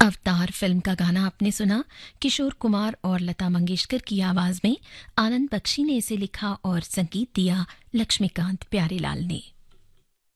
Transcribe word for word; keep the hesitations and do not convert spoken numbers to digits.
Avatar film का गाना आपने सुना किशोर कुमार और लता मंगेशकर की आवाज में। आनंद बख्शी ने इसे लिखा और संगीत दिया लक्ष्मीकांत प्यारेलाल ने।